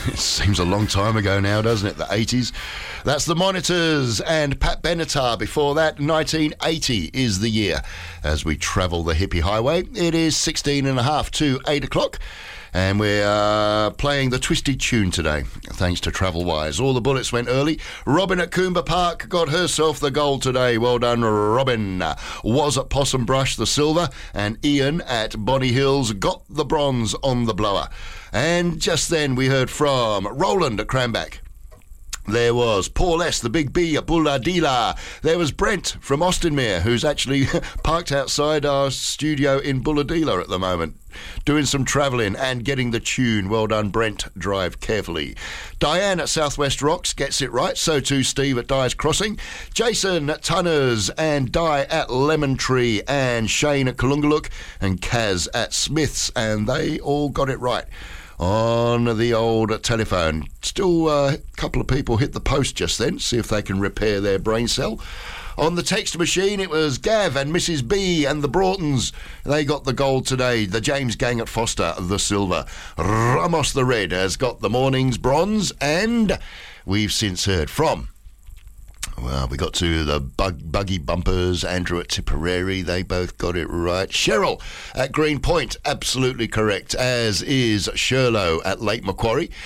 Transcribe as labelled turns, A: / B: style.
A: It seems a long time ago now, doesn't it? The 80s. That's the Monitors and Pat Benatar. Before that, 1980 is the year as we travel the hippie highway. It is 16 and a half to 8 o'clock. And we're playing the Twisted Tune today, thanks to Travelwise. All the bullets went early. Robin at Coomber Park got herself the gold today. Well done, Robin. Was at Possum Brush the silver, and Ian at Bonny Hills got the bronze on the blower. And just then we heard from Roland at Cranback. There was Paul S., the Big B at Bulladila. There was Brent from Austinmere, who's actually parked outside our studio in Bulladila at the moment, doing some travelling and getting the tune. Well done, Brent. Drive carefully. Diane at Southwest Rocks gets it right. So too Steve at Dyer's Crossing. Jason at Tunners and Di at Lemon Tree and Shane at Kalungalook and Kaz at Smiths. And they all got it right on the old telephone. Still a couple of people hit the post just then, see if they can repair their brain cell. On the text machine, it was Gav and Mrs. B and the Broughtons. They got the gold today. The James Gang at Foster, the silver. Ramos the Red has got the morning's bronze. And we've since heard from... Well, we got to the Buggy Bumpers, Andrew at Tipperary, they both got it right. Cheryl at Green Point, absolutely correct, as is Sherlow at Lake Macquarie.